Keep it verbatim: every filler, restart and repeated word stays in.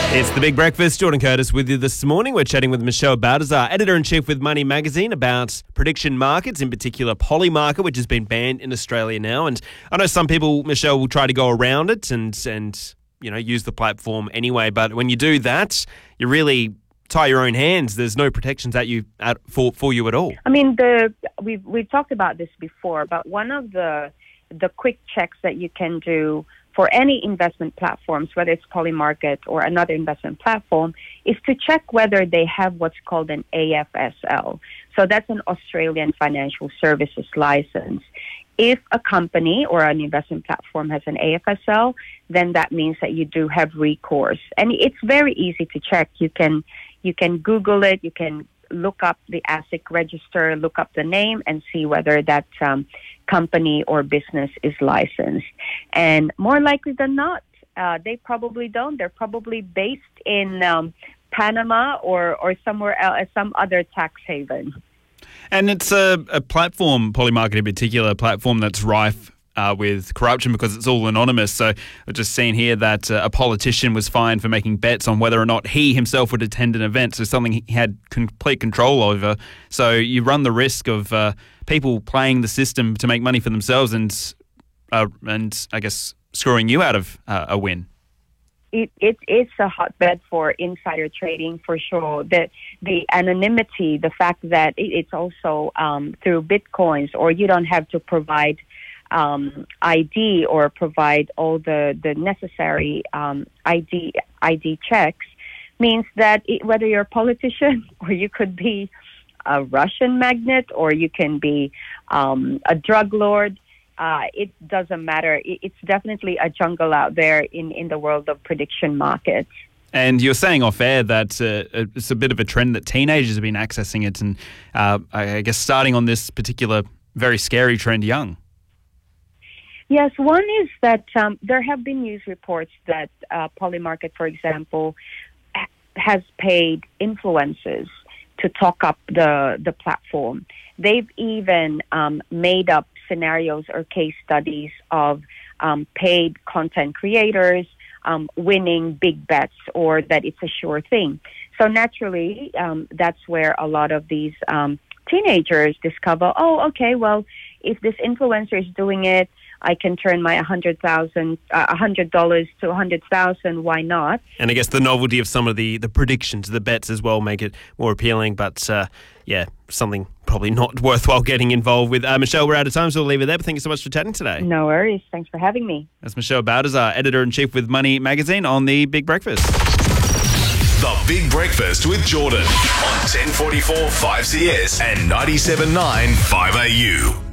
It's The Big Breakfast. Jordan Curtis with you this morning. We're chatting with Michelle Baltazar, Editor-in-Chief with Money Magazine, about prediction markets, in particular Polymarket, which has been banned in Australia now. And I know some people, Michelle, will try to go around it and, and you know, use the platform anyway. But when you do that, you really tie your own hands. There's no protections at you at, for for you at all. I mean, the we've we've talked about this before, but one of the the quick checks that you can do for any investment platforms, whether it's Polymarket or another investment platform, is to check whether they have what's called an A F S L. So that's an Australian Financial Services license. If a company or an investment platform has an A F S L, then that means that you do have recourse. And it's very easy to check. You can you can Google it, you can look up the ASIC register, look up the name, and see whether that um, company or business is licensed. And more likely than not, uh, they probably don't. They're probably based in um, Panama or, or somewhere else, some other tax haven. And it's a, a platform, Polymarket in particular, a platform that's rife Uh, with corruption because it's all anonymous. So I've just seen here that uh, a politician was fined for making bets on whether or not he himself would attend an event, so something he had complete control over. So you run the risk of uh, people playing the system to make money for themselves and, uh, and I guess, screwing you out of uh, a win. It, it, it's a hotbed for insider trading, for sure. The, the anonymity, the fact that it, it's also um, through Bitcoins, or you don't have to provide Um, I D or provide all the, the necessary um, I D I D checks, means that it, whether you're a politician or you could be a Russian magnate or you can be um, a drug lord, uh, it doesn't matter. It, it's definitely a jungle out there in, in the world of prediction markets. And you're saying off air that uh, it's a bit of a trend that teenagers have been accessing it and uh, I guess starting on this particular very scary trend young. Yes, one is that um, there have been news reports that uh, Polymarket, for example, ha- has paid influencers to talk up the, the platform. They've even um, made up scenarios or case studies of um, paid content creators um, winning big bets, or that it's a sure thing. So naturally, um, that's where a lot of these um, teenagers discover, oh, okay, well, if this influencer is doing it, I can turn my one hundred thousand dollars, uh, one hundred dollars to one hundred thousand dollars, why not? And I guess the novelty of some of the, the predictions, the bets as well, make it more appealing. But, uh, yeah, something probably not worthwhile getting involved with. Uh, Michelle, we're out of time, so we'll leave it there. But thank you so much for chatting today. No worries. Thanks for having me. That's Michelle Baltazar, Editor-in-Chief with Money Magazine, on The Big Breakfast. The Big Breakfast with Jordan on ten forty-four five C S and ninety-seven point nine five A U.